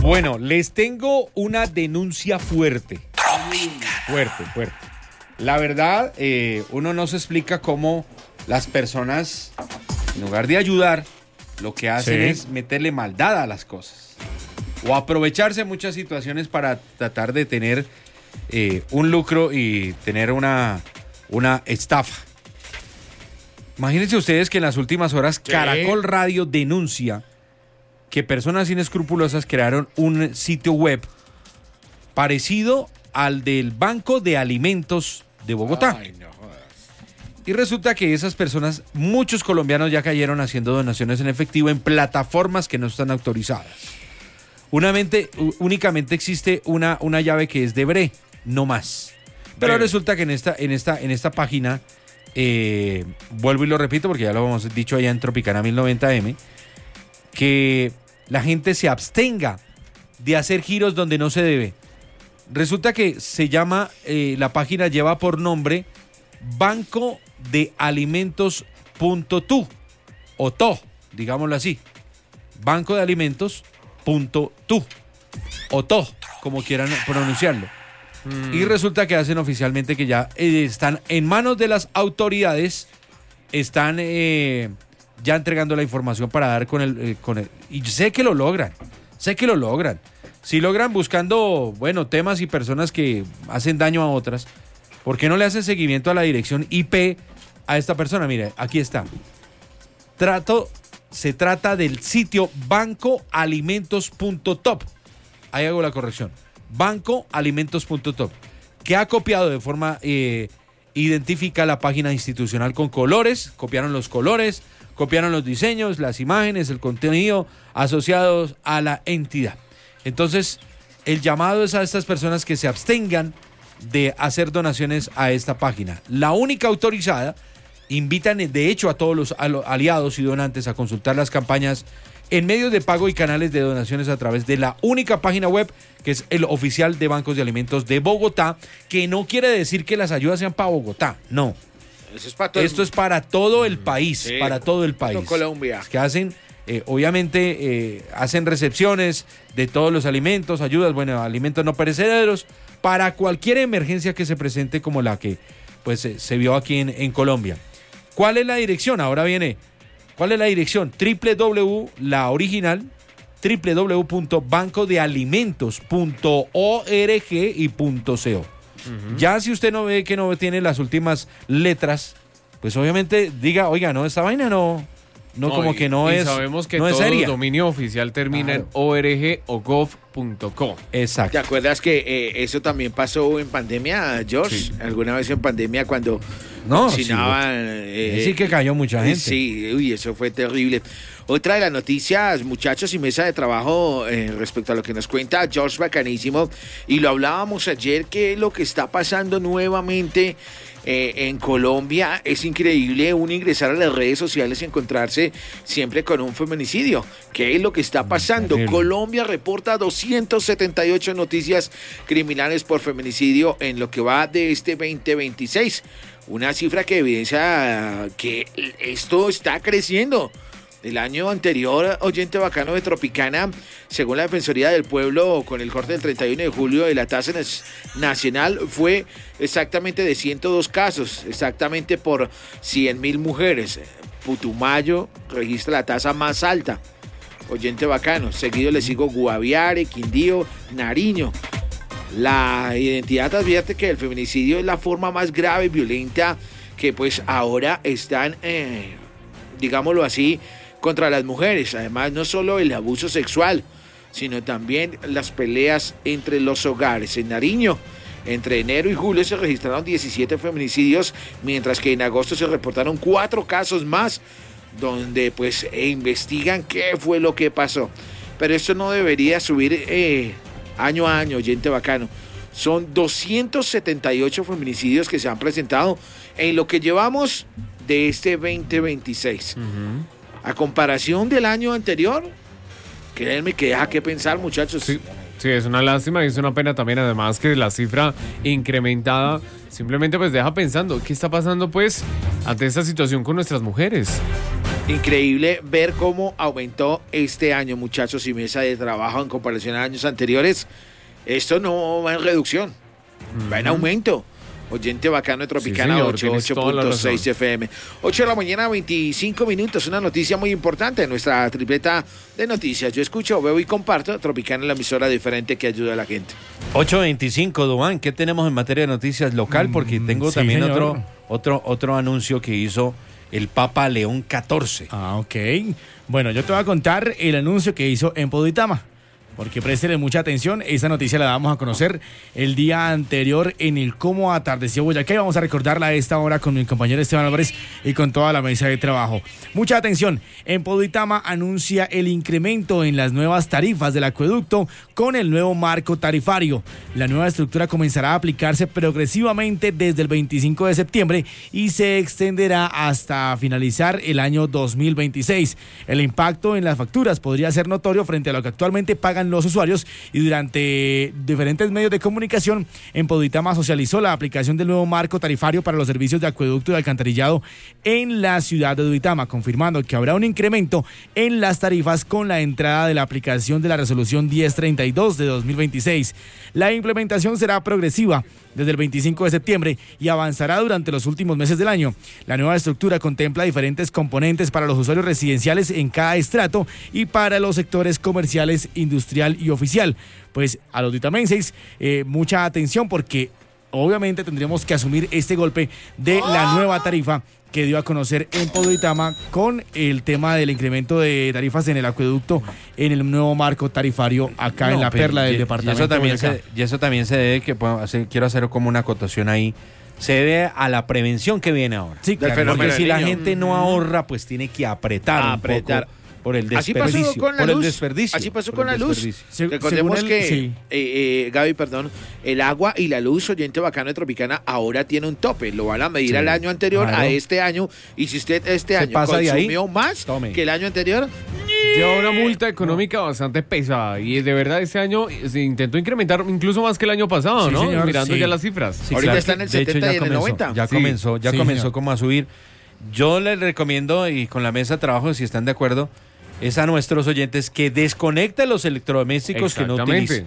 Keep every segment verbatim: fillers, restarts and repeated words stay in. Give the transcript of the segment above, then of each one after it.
Bueno, les tengo una denuncia fuerte. Fuerte, fuerte. La verdad, eh, uno no se explica cómo las personas, en lugar de ayudar, lo que hacen Sí. es meterle maldad a las cosas. O aprovecharse en muchas situaciones para tratar de tener eh, un lucro y tener una, una estafa. Imagínense ustedes que en las últimas horas Sí. Caracol Radio denuncia que personas inescrupulosas crearon un sitio web parecido al del Banco de Alimentos de Bogotá. Ay, no jodas. Y resulta que esas personas, muchos colombianos ya cayeron haciendo donaciones en efectivo en plataformas que no están autorizadas. Unamente, u- únicamente existe una, una llave que es de Bre, no más. Pero Bre. resulta que en esta, en esta, en esta página, eh, vuelvo y lo repito porque ya lo hemos dicho allá en Tropicana mil noventa eme, que la gente se abstenga de hacer giros donde no se debe. Resulta que se llama, eh, la página lleva por nombre Banco de Alimentos punto tu o to, digámoslo así. Banco de Alimentos punto tu o to, como quieran pronunciarlo. Mm. Y resulta que hacen oficialmente que ya eh, están en manos de las autoridades, están eh, ya entregando la información para dar con el, eh, con el... Y sé que lo logran, sé que lo logran. Si logran buscando, bueno, temas y personas que hacen daño a otras, ¿por qué no le hacen seguimiento a la dirección I P a esta persona? Mire, aquí está. Trato, se trata del sitio banco alimentos punto top. Ahí hago la corrección. banco alimentos punto top, que ha copiado de forma eh, identifica la página institucional con colores, copiaron los colores, copiaron los diseños, las imágenes, el contenido asociados a la entidad. Entonces, el llamado es a estas personas que se abstengan de hacer donaciones a esta página. La única autorizada, invitan de hecho a todos los aliados y donantes a consultar las campañas en medios de pago y canales de donaciones a través de la única página web que es el oficial de Bancos de Alimentos de Bogotá, que no quiere decir que las ayudas sean para Bogotá, no. Eso es para todo el Esto es para todo el país, Sí, para todo el país. todo Colombia. Que hacen, eh, obviamente, eh, hacen recepciones de todos los alimentos, ayudas, bueno, alimentos no perecederos, para cualquier emergencia que se presente como la que pues se, se vio aquí en, en Colombia. ¿Cuál es la dirección? Ahora viene, ¿cuál es la dirección? www, la original, w w w punto banco de alimentos punto org y punto co. Uh-huh. Ya si usted no ve que no tiene las últimas letras, pues obviamente diga, oiga, no, esta vaina no, no, no como y, que no y es sabemos que no todo es seria. dominio oficial termina Claro. en org o gov punto co. Exacto. ¿Te acuerdas que eh, eso también pasó en pandemia, George? Sí. Alguna vez en pandemia cuando No, cocinaban. sí, eh, sí que cayó mucha gente. Sí, uy, eso fue terrible. Otra de las noticias, muchachos y mesa de trabajo, eh, respecto a lo que nos cuenta George Bacanísimo, y lo hablábamos ayer, que lo que está pasando nuevamente eh, en Colombia es increíble. Uno ingresar a las redes sociales y encontrarse siempre con un feminicidio. ¿Qué es lo que está pasando? Terrible. Colombia reporta doscientas setenta y ocho noticias criminales por feminicidio en lo que va de este veinte veintiséis. Una cifra que evidencia que esto está creciendo. El año anterior, oyente bacano de Tropicana, según la Defensoría del Pueblo, con el corte del treinta y uno de julio de la tasa nacional, fue exactamente de ciento dos casos, exactamente por cien mil mujeres. Putumayo registra la tasa más alta, oyente bacano. Seguido le sigo Guaviare, Quindío, Nariño. La identidad advierte que el feminicidio es la forma más grave y violenta que pues ahora están, eh, digámoslo así, contra las mujeres. Además, no solo el abuso sexual, sino también las peleas entre los hogares. En Nariño, entre enero y julio se registraron diecisiete feminicidios, mientras que en agosto se reportaron cuatro casos más, donde pues eh, investigan qué fue lo que pasó. Pero esto no debería subir eh, año a año, oyente bacano. Son doscientos setenta y ocho feminicidios que se han presentado en lo que llevamos de este veinte veintiséis. Uh-huh. A comparación del año anterior, créanme que deja que pensar, muchachos. Sí, sí, es una lástima y es una pena también, además, que la cifra incrementada simplemente pues deja pensando, ¿qué está pasando pues ante esta situación con nuestras mujeres? Increíble ver cómo aumentó este año, muchachos, y mesa de trabajo en comparación a años anteriores. Esto no va en reducción, uh-huh. va en aumento. Oyente bacano de Tropicana, sí, ochenta y ocho punto seis F M. ocho de la mañana, veinticinco minutos. Una noticia muy importante en nuestra tripleta de noticias. Yo escucho, veo y comparto. Tropicana, la emisora diferente que ayuda a la gente. ocho veinticinco, Duván, ¿qué tenemos en materia de noticias local? Porque tengo sí, también señor. otro, otro, otro anuncio que hizo el Papa León catorce. Ah, ok. Bueno, yo te voy a contar el anuncio que hizo en Poditama. Porque préstele mucha atención, esa noticia la damos a conocer el día anterior en el Cómo Atardeció Boyacá y vamos a recordarla a esta hora con mi compañero Esteban Álvarez y con toda la mesa de trabajo. Mucha atención, en Poditama anuncia el incremento en las nuevas tarifas del acueducto con el nuevo marco tarifario. La nueva estructura comenzará a aplicarse progresivamente desde el veinticinco de septiembre y se extenderá hasta finalizar el año dos mil veintiséis. El impacto en las facturas podría ser notorio frente a lo que actualmente pagan los usuarios y durante diferentes medios de comunicación en Poditama socializó la aplicación del nuevo marco tarifario para los servicios de acueducto y alcantarillado en la ciudad de Poditama, confirmando que habrá un incremento en las tarifas con la entrada de la aplicación de la resolución diez treinta y dos de dos mil veintiséis. La implementación será progresiva desde el veinticinco de septiembre y avanzará durante los últimos meses del año. La nueva estructura contempla diferentes componentes para los usuarios residenciales en cada estrato y para los sectores comerciales, industrial y oficial. Pues a los ditamenses, eh, mucha atención porque obviamente tendremos que asumir este golpe de la nueva tarifa que dio a conocer en Poditama con el tema del incremento de tarifas en el acueducto en el nuevo marco tarifario acá no, en la perla del y, departamento. Y eso, también de se, y eso también se debe, que puedo hacer, quiero hacer como una acotación ahí, se debe a la prevención que viene ahora. Sí, claro, porque si la niño. gente no ahorra, pues tiene que apretar, apretar. un poco por el Así desperdicio. pasó con la por el luz. desperdicio. Así pasó por con el la luz. desperdicio. Recordemos el, que, sí. eh, eh, Gaby, perdón, el agua y la luz, oyente bacano de Tropicana, ahora tiene un tope. Lo van a medir Sí, al año anterior, claro. a este año. Y si usted este Se año pasa de ahí, consumió más tome. que el año anterior, Lleva una multa económica no. bastante pesada y de verdad este año se intentó incrementar incluso más que el año pasado, Sí, ¿no? señor, Mirando sí. ya las cifras. Sí, ahorita claro. está en el De hecho, setenta y ya en el comenzó, noventa. Ya Sí. comenzó, ya Sí, comenzó señor. como a subir. Yo les recomiendo, y con la mesa de trabajo, si están de acuerdo, es a nuestros oyentes que desconecten los electrodomésticos que no utilicen.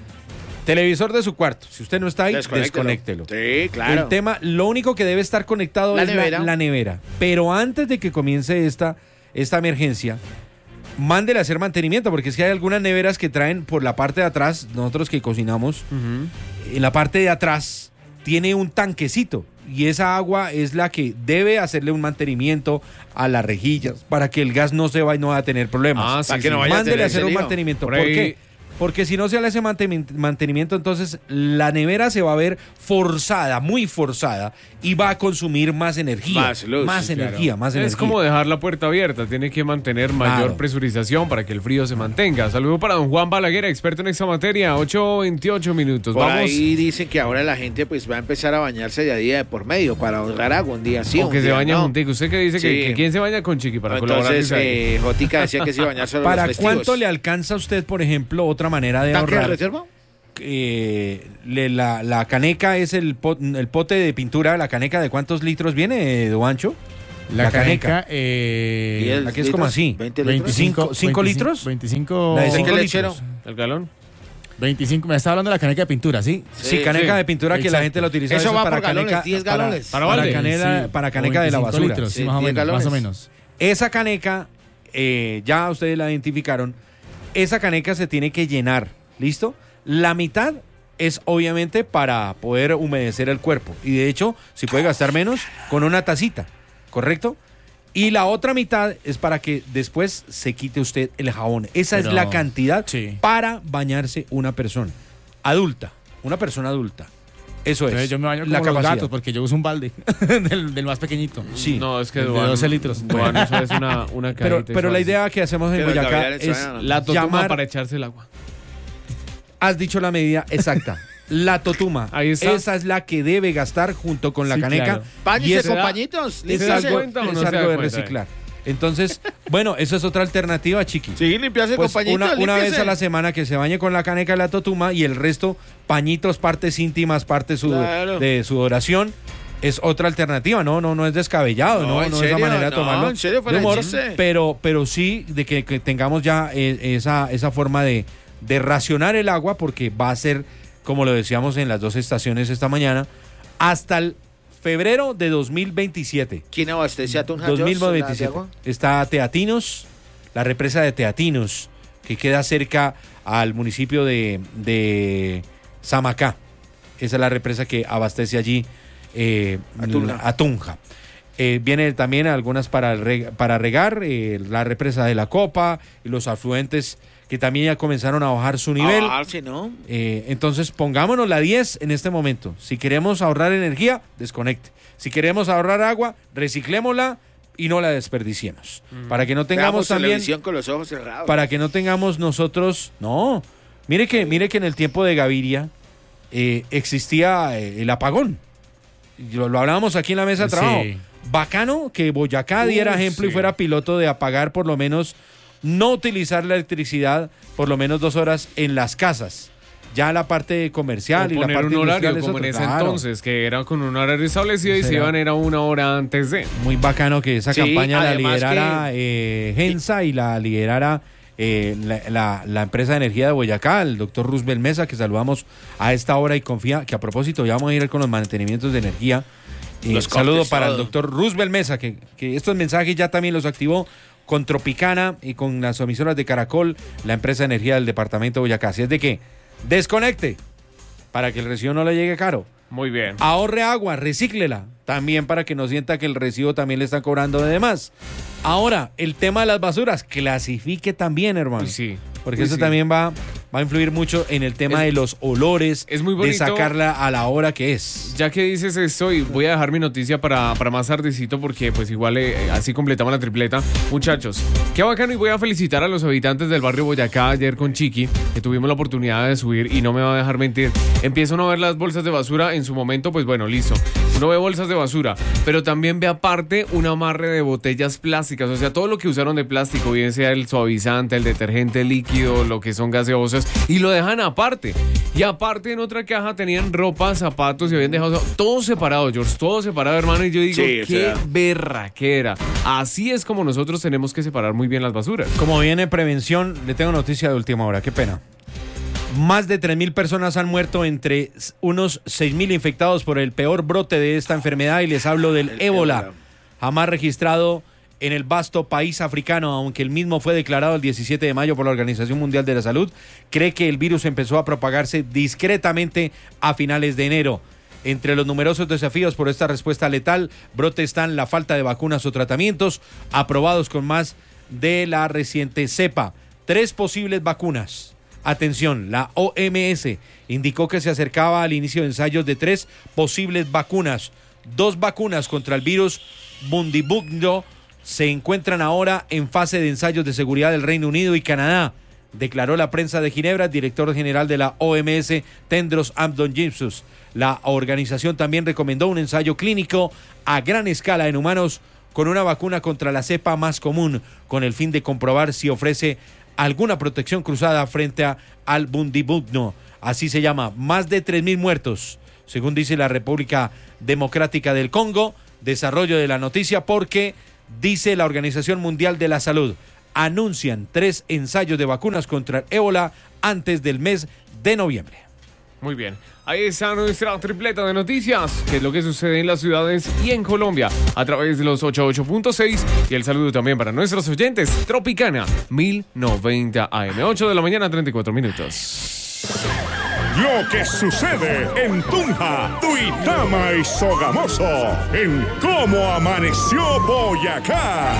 Televisor de su cuarto. Si usted no está ahí, desconéctelo. Sí, claro. El tema, lo único que debe estar conectado La es nevera. La, la nevera. Pero antes de que comience esta, esta emergencia, mándele a hacer mantenimiento, porque es que hay algunas neveras que traen por la parte de atrás, nosotros que cocinamos, Uh-huh. en la parte de atrás tiene un tanquecito y esa agua es la que debe hacerle un mantenimiento a las rejillas para que el gas no se vaya y no va a tener problemas. Ah, sí, Para que sí. no vaya a Mándele tener a hacer ese un lío. mantenimiento. Por ¿Por ahí- qué? Porque si no se le hace manten- mantenimiento, entonces la nevera se va a ver forzada, muy forzada, y va a consumir más energía. Más luz, más sí, energía, claro. más Es energía. como dejar la puerta abierta, tiene que mantener mayor Claro. presurización para que el frío se mantenga. Saludo para don Juan Balaguer, experto en esta materia, ocho veintiocho minutos. Por Vamos. ahí dicen que ahora la gente pues va a empezar a bañarse de a día de por medio para ahorrar agua un día sí, o un que se día baña no. juntico. ¿Usted qué dice? Sí. Que, que quién se baña con Chiqui para colaborar? Entonces, Dice, eh, Jotica decía que se iba a bañar solo ¿Para los festivos. cuánto le alcanza a usted, por ejemplo, otra manera de ¿Tanque de ahorrar? reserva? Eh, le- la, la caneca es el, pot- el pote de pintura, la caneca de cuántos litros viene, Duancho? La, La caneca, caneca. eh, diez la que es como litros, así. veinte litros. veinticinco. ¿Cinco litros? veinticinco. La de ¿Cinco cinco lechero? litros. ¿El galón? veinticinco. Me está hablando de la caneca de pintura, ¿sí? Sí, Sí, caneca sí. de pintura que la Exacto. gente la utiliza Eso a veces va para por galones, caneca, diez para- galones. Para para, balde. canela- Sí, para o caneca de la veinticinco basura. litros, sí, Sí, más o diez menos, más o galones. menos. Esa caneca, eh, ya ustedes la identificaron, esa caneca se tiene que llenar, ¿listo? La mitad es obviamente para poder humedecer el cuerpo. Y de hecho, si puede gastar menos, con una tacita, ¿correcto? Y la otra mitad es para que después se quite usted el jabón. Esa Pero- es la cantidad sí. para bañarse una persona adulta, una persona adulta. Eso es. Entonces yo me baño como la los capacidad. gatos porque yo uso un balde del, del más pequeñito. Sí. No, es que El de Duan- doce litros. Duan, eso es una, una Pero, cajita y pero la suave. idea que hacemos en Que los Boyacá gavilanes es suenan. La totuma llamar, para echarse el agua. has dicho la medida exacta. La totuma. Ahí está. Esa es la que debe gastar junto con la Sí, caneca. claro. Y Báñese es, con da- pañitos. es ¿Se da límpiase. algo, cuenta o no es se algo da de cuenta? reciclar. Entonces, bueno, eso es otra alternativa, Chiqui. Sí, limpiarse Pues con pañitos. una, una vez límpiese. a la semana que se bañe con la caneca de la totuma y el resto pañitos, partes íntimas, partes su- Claro. de sudoración es otra alternativa, no, no, no es descabellado, no, No, no, ¿en no es serio? la manera de No, tomarlo. ¿en serio? Fuera de de humor, chiste. pero, pero sí de que, que tengamos ya eh, esa, esa forma de, de racionar el agua, porque va a ser, como lo decíamos en las dos estaciones esta mañana, hasta el febrero de dos mil veintisiete. ¿Quién abastece a Tunja dos mil Jones, la de veintisiete. agua? Está Teatinos, la represa de Teatinos, que queda cerca al municipio de, de Samacá. Esa es la represa que abastece allí eh, A Tunja. a Tunja. Eh, viene también algunas para, reg- para regar, eh, la represa de la Copa y los afluentes que también ya comenzaron a bajar su nivel. Ah, sí, ¿no? Eh, entonces pongámonos la diez en este momento. Si queremos ahorrar energía, desconecte. Si queremos ahorrar agua, reciclémosla y no la desperdiciemos. Mm. Para que no tengamos Veamos también... televisión con los ojos cerrados. Para que no tengamos nosotros... No, mire que, mire que en el tiempo de Gaviria eh, existía eh, el apagón. Lo, lo hablábamos aquí en la mesa de trabajo. Sí. Bacano que Boyacá diera Uh, ejemplo sí. y fuera piloto de apagar por lo menos, no utilizar la electricidad por lo menos dos horas en las casas. Ya la parte comercial O y la poner parte un horario industrial es como en otro, ese claro. entonces, que era con un horario establecido y se Será. iban era una hora antes de. Muy bacano que esa Sí, campaña la además liderara eh, Gensa y la liderara eh, la, la- la empresa de energía de Boyacá, el doctor Roosevelt Mesa, que saludamos a esta hora y confía que a propósito ya vamos a ir con los mantenimientos de energía. Eh, Los saludo cortes, para todo. el doctor Roosevelt Mesa, que, que estos mensajes ya también los activó con Tropicana y con las emisoras de Caracol, la empresa de energía del departamento de Boyacá. Así es de que desconecte para que el recibo no le llegue caro. Muy bien. Ahorre agua, recíclela, también para que no sienta que el recibo también le están cobrando de demás. Ahora, el tema de las basuras, clasifique también, hermano. Uy, sí. Porque Uy, eso sí. también va, va a influir mucho en el tema Es- de los olores, es muy de bonito. sacarla a la hora que es. Ya que dices esto, y voy a dejar mi noticia para, para más tardecito porque pues igual eh, así completamos la tripleta. Muchachos, qué bacano, y voy a felicitar a los habitantes del barrio Boyacá ayer con Chiqui, que tuvimos la oportunidad de subir y no me va a dejar mentir. Empieza uno a ver las bolsas de basura en su momento, pues bueno, listo. Uno ve bolsas de basura, pero también ve aparte un amarre de botellas plásticas, o sea, todo lo que usaron de plástico, bien sea el suavizante, el detergente líquido, lo que son gaseosas, y lo dejan aparte. Y aparte en otra caja tenían ropa, zapatos y habían dejado todo separado, George, todo separado, hermano, y yo digo, Sí, o qué sea. berraquera. Así es como nosotros tenemos que separar muy bien las basuras. Como viene prevención, le tengo noticia de última hora, qué pena. Más de tres mil personas han muerto, entre unos seis mil infectados por el peor brote de esta enfermedad, y les hablo del El ébola, ébola. jamás registrado en el vasto país africano, aunque el mismo fue declarado el diecisiete de mayo por la Organización Mundial de la Salud. Cree que el virus empezó a propagarse discretamente a finales de enero. Entre los numerosos desafíos por esta respuesta letal, brote están la falta de vacunas o tratamientos aprobados con más de la reciente cepa. Tres posibles vacunas. Atención, la O M S indicó que se acercaba al inicio de ensayos de tres posibles vacunas. Dos vacunas contra el virus Bundibugyo se encuentran ahora en fase de ensayos de seguridad del Reino Unido y Canadá, declaró la prensa de Ginebra, director general de la O M S, Tendros Ghebreyesus. La organización también recomendó un ensayo clínico a gran escala en humanos con una vacuna contra la cepa más común, con el fin de comprobar si ofrece alguna protección cruzada frente a, al Bundibugyo. Así se llama. Más de tres mil muertos, según dice la República Democrática del Congo. Desarrollo de la noticia porque dice la Organización Mundial de la Salud, anuncian tres ensayos de vacunas contra el ébola antes del mes de noviembre. Muy bien. Ahí está nuestra tripleta de noticias, que es lo que sucede en las ciudades y en Colombia a través de los ochenta y ocho punto seis, y el saludo también para nuestros oyentes. Tropicana mil noventa A M, ocho de la mañana, treinta y cuatro minutos. Lo que sucede en Tunja, Duitama y Sogamoso, en Cómo Amaneció Boyacá.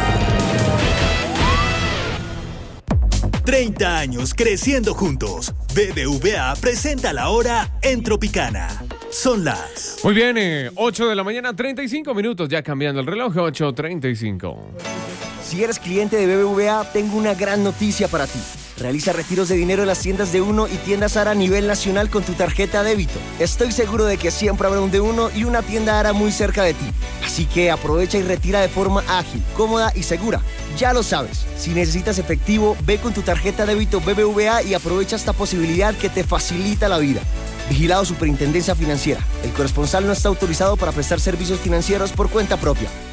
treinta años creciendo juntos. B B V A presenta la hora en Tropicana. Son las... Muy bien, eh, ocho de la mañana, treinta y cinco minutos, ya cambiando el reloj, ocho treinta y cinco. Si eres cliente de B B V A, tengo una gran noticia para ti. Realiza retiros de dinero en las tiendas de Uno y tiendas Ara a nivel nacional con tu tarjeta débito. Estoy seguro de que siempre habrá un de Uno y una tienda Ara muy cerca de ti. Así que aprovecha y retira de forma ágil, cómoda y segura. Ya lo sabes, si necesitas efectivo, ve con tu tarjeta débito B B V A y aprovecha esta posibilidad que te facilita la vida. Vigilado Superintendencia Financiera. El corresponsal no está autorizado para prestar servicios financieros por cuenta propia.